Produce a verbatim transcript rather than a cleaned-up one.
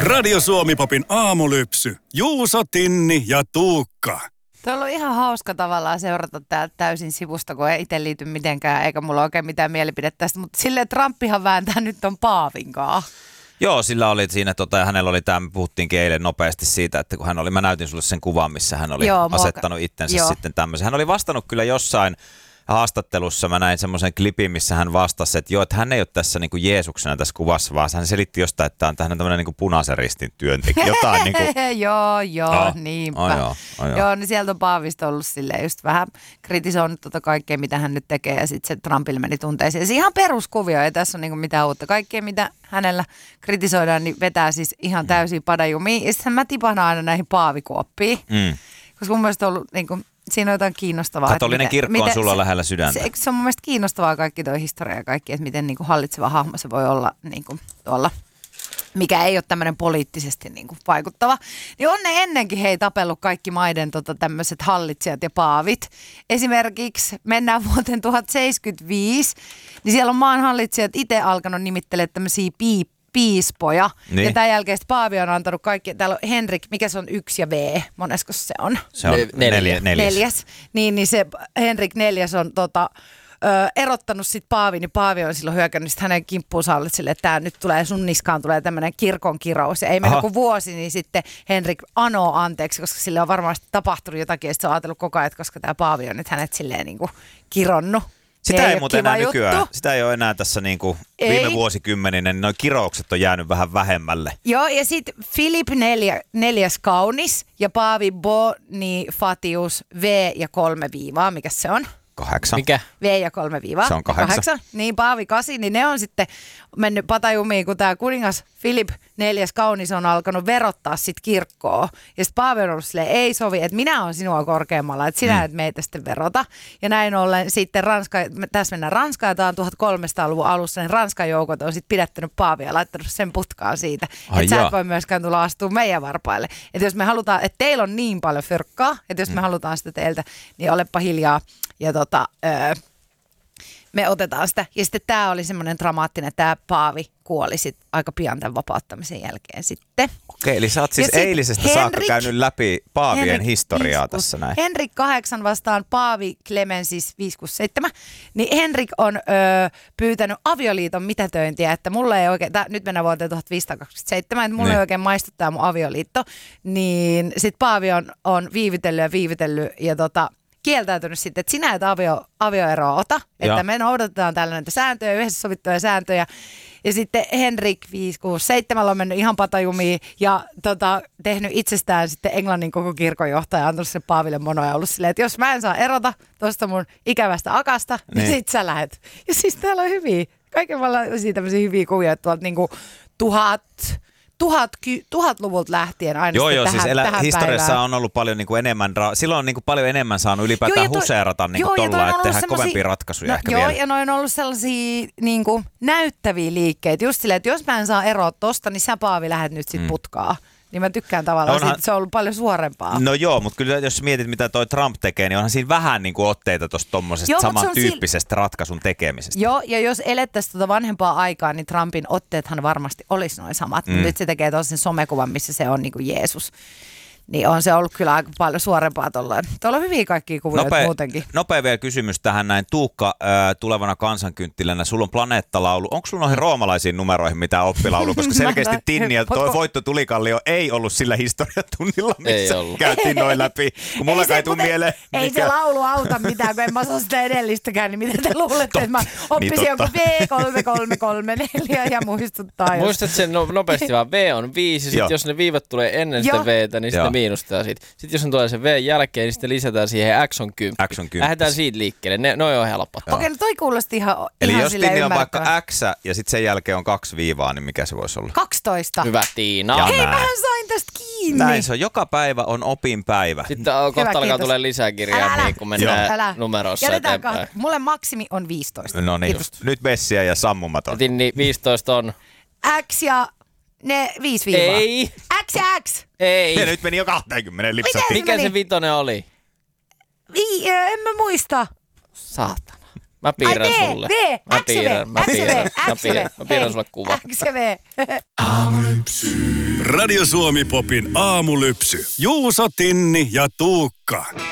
Radio Suomi-popin aamulypsy. Juuso, Tinni ja Tuukka. Tuo on ollut ihan hauska tavallaan seurata täältä täysin sivusta, kun ei itse liity mitenkään, eikä mulla oikein mitään mielipidettä tästä. Mutta silleen Trumpihan vääntää nyt on Paavinkaa. Joo, sillä oli siinä, tota, hänellä oli tämä, me puhuttiinkin eilen nopeasti siitä, että kun hän oli, mä näytin sulle sen kuvan, missä hän oli Joo, asettanut itsensä Joo. sitten tämmöisen. Hän oli vastannut kyllä jossain haastattelussa, mä näin semmoisen klipin, missä hän vastasi, että joo, että hän ei ole tässä niin kuin Jeesuksena tässä kuvassa, vaan hän selitti jostain, että hän on tämmöinen niin kuin punaisen ristin työntekijä. Jotain niin kuin... joo, joo, oh. niinpä. Oh, joo, oh, joo. joo, niin sieltä on Paavista ollut silleen just vähän kritisoinut tota kaikkea, mitä hän nyt tekee, ja sitten se Trumpille meni tunteisiin. Ja se ihan peruskuvio, ei tässä ole niin kuin mitään uutta. Kaikkea, mitä hänellä kritisoidaan, niin vetää siis ihan täysin padajumiin. Ja sitten mä tipahdan aina näihin paavikuoppiin, mm. koska mun mielestä on ollut niin kuin, siinä on jotain kiinnostavaa. Katolinen kirkko on sulla se, lähellä sydäntä. Se, se on mun mielestä kiinnostavaa kaikki tuo historia ja kaikki, että miten niin kuin hallitseva hahmo se voi olla niin kuin tuolla, mikä ei ole tämmöinen poliittisesti niin kuin vaikuttava. Niin on ne ennenkin hei tapellut kaikki maiden tota, tämmöiset hallitsijat ja paavit. Esimerkiksi mennään vuoteen tuhatseitsemänkymmentäviisi, niin siellä on maan hallitsijat itse alkanut nimittelemaan tämmöisiä piippiä. piispoja. Niin. Ja tämän jälkeen Paavi on antanut kaikki. Täällä on Henrik, mikä se on yksi ja V? Monesko se on? Se on neljä, neljäs. neljäs. Niin, niin se Henrik neljäs on tota, ö, erottanut sit Paavin, niin Paavi on silloin hyökännyt sit hänen kimppuunsa alle silleen, että tää nyt tulee sun niskaan tulee tämmöinen kirkon kirous. Ja ei mennä kuin vuosi, niin sitten Henrik anoo anteeksi, koska sille on varmasti tapahtunut jotakin, ja sitten se on ajatellut koko ajan, koska tämä Paavi on nyt hänet silleen niin kuin kironnut. Sitä ei, ei muuten enää nykyään. Juttu. Sitä ei ole enää tässä niinku viime vuosikymmeninä, niin nuo kiroukset on jäänyt vähän vähemmälle. Joo, ja sitten Filip neljä, neljäs kaunis ja Paavi Bonifatius V ja kolme viivaa, mikä se on? Kahdeksan. Mikä? V ja kolme viivaa. Se on kahdeksan. kahdeksan. Niin, Paavi kasi, niin ne on sitten mennyt patajumiin, kun tämä kuningas Filip neljäs kaunis on alkanut verottaa sit kirkkoa. Ja sitten Paavi on ollut silleen, ei sovi, että minä olen sinua korkeammalla, että sinä mm. et meitä sitten verota. Ja näin ollen sitten Ranska, tässä mennään Ranskaan, ja tämä on tuhatkolmesataaluvun alussa, niin Ranskan joukot on sitten pidättänyt Paavia ja laittanut sen putkaan siitä. Että sä et voi myöskään tulla astua meidän varpaille. Että jos me halutaan, että teillä on niin paljon fyrkkaa, että jos me mm. halutaan sitä teiltä, niin olepa hiljaa. Ja tota, öö, me otetaan sitä. Ja sitten tämä oli semmoinen dramaattinen, tämä Paavi kuoli sit aika pian tämän vapauttamisen jälkeen sitten. Okei, eli sä oot siis eilisestä Henrik, saakka käynyt läpi Paavien Henrik, historiaa viisi, tässä näin. Henrik kahdeksan vastaan Paavi Clemensis viisi kuusi seitsemän. Niin Henrik on öö, pyytänyt avioliiton mitätöintiä, että mulle ei oikein, tää, nyt mennään vuoteen tuhatviisisataakaksikymmentäseitsemän, että mulle niin. ei oikein maistu tämä mun avioliitto. Niin sit Paavi on, on viivitellyt ja viivitellyt ja tota... kieltäytynyt sitten, että sinä et avio, avioeroa ota, että ja. me noudatetaan tällä näitä sääntöjä, yhdessä sovittuja sääntöjä. Ja sitten Henrik viisi kuusi seitsemän on mennyt ihan patajumiin ja tota, tehnyt itsestään sitten Englannin koko kirkonjohtaja ja antanut sen Paaville monoja ollut silleen, että jos mä en saa erota tuosta mun ikävästä akasta, niin, niin sit sä lähet. Ja siis täällä on hyviä, kaikenlaisia tämmöisiä hyviä kuvia, että tuolta niinku tuhat... Tuhat, tuhatluvulta lähtien aina joo, joo, tähän, siis elä, tähän historiassa päivään. on ollut paljon niin kuin enemmän, silloin on niin kuin paljon enemmän saanut ylipäätään joo, toi, huseerata niin kuin tolla, että tehdään kovempia ratkaisuja no, ehkä joo, vielä. Ja noin on ollut sellaisia niin kuin näyttäviä liikkeitä, just silleen, että jos mä en saa eroa tosta, niin sä Paavi lähdet nyt sit mm. putkaa. Niin mä tykkään tavallaan onhan, siitä, se on ollut paljon suorempaa. No joo, mutta kyllä jos mietit, mitä toi Trump tekee, niin onhan siinä vähän niin kuin otteita tuosta tommosesta samantyyppisestä sil... ratkaisun tekemisestä. Joo, ja jos elettäisiin tuota vanhempaa aikaa, niin Trumpin otteethan varmasti olisi noin samat. Mm. Mutta nyt se tekee tosi somekuvan, missä se on niin kuin Jeesus. Niin on se ollut kyllä aika paljon suorempaa tollaan. Tuolla on hyviä kaikkia kuvia nopea, muutenkin. Nopea vielä kysymys tähän näin. Tuukka, äh, tulevana kansankynttilänä, sulla on planeettalaulu. Onko sulla noihin roomalaisiin numeroihin mitään oppilaulu? Koska selkeästi Tinni ja toi Voitto Tulikallio ei ollut sillä historiatunnilla, missä käytiin noin läpi. Kun mulla kai tuu mieleen. Ei mikä... se laulu auta mitään, kun en mä osaa sitä edellistäkään, niin mitä te luulette, että mä oppisin niin joku V kolme kolme kolme neljä ja muistuttaa. Muistat sen no, nopeasti vaan, V on viisi, ja sitten jos ne viivat tulee ennen sitä V:tä, niin sitten miinustaa siitä. Sitten jos on tulee se V jälkeen, niin sitten lisätään siihen X on kymppi. X on kymppi. Lähdetään siitä liikkeelle. Ne, noi on helpot. Okei, no toi kuulosti ihan Eli ihan jos Tinni on vaikka X ja sitten sen jälkeen on kaksi viivaa, niin mikä se voisi olla? kaksitoista. Hyvä Tiina. Ja hei, mähän sain tästä kiinni. Näin se on. Joka päivä on opinpäivä. Sitten kohta alkaa tulee lisäkirjaa, niin kun mennään numerossa eteenpäin. Kahta. Mulle maksimi on viisitoista. No niin, just. Nyt Bessiä ja sammumaton. Tinni viisitoista on? X ja... Ne viisi viivaa. Ei. X ja X. Ei. Ja nyt meni jo kaksikymmentä lipsatti. Mikä meni? Se vitonen oli? Vi, en mä muista. Saatana. Mä piirrän Ai, sulle. V, mä X piirrän, V, mä piirrän, X V, mä piirrän, mä piirrän sulle kuva. X V. Aamulypsy. Radio Suomi Popin aamulypsy. Juuso, Tinni ja Tuukka.